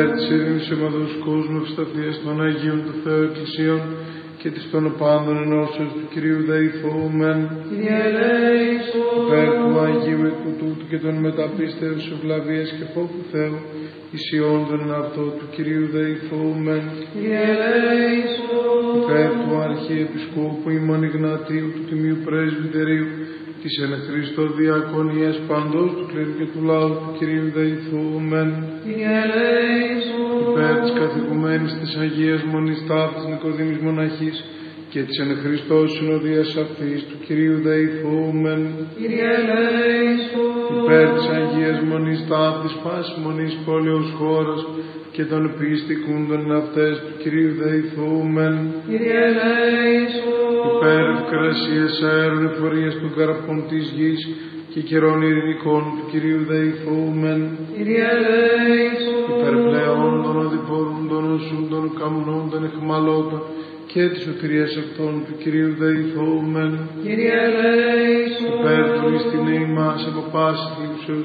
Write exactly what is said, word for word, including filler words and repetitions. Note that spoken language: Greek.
Της ειρήνης εμαδούς κόσμου, ευσταθίας των Αγίων του Θεού Εκκλησίων και της των πάντων ενώσεως του Κυρίου δεηθούμεν. Κύριε ελέησον. Υπέρ του Αγίου οίκου τούτου και των μεταπίστεως ευλαβίας και φόβου Θεού, ισιόντων εν αυτό του Κυρίου δεηθούμεν. Κύριε ελέησον. Υπέρ του Αρχιεπισκόπου ημών Ιγνατίου του Τιμίου Πρεσβυτερίου, της εν Χριστώ διακονίας παντός του κλήρου και του λαού του Κυρίου δεηθούμεν. Κύριε ελέησον. Υπέρ της καθηκουμένης της Αγίας Μονής Ταύτης Νικοδήμης Μοναχής και της εν Χριστώ συνοδείας αυτής του Κυρίου δεηθούμεν. Κύριε ελέησον. Υπέρ της Αγίας Μονής Ταύτης πάσης μονής πόλεως χώρας και των πιστικούντων εν αυτές του Κυρίου δεηθούμεν. Κύριε ελέησον. Υπέρ ευκρασίας αέρων εφορίας των καρπών της γης και καιρών ειρηνικών του Κυρίου δεηθούμεν. Κύριε ελέησον. Υπέρ πλέον των οδηπόρων, των οσούν, των καμνών, των εχμαλώτων και της σωτηρίας αυτών του Κυρίου δεηθούμεν. Κύριε ελέησον. Υπέρ του εις την ημάς από πάσης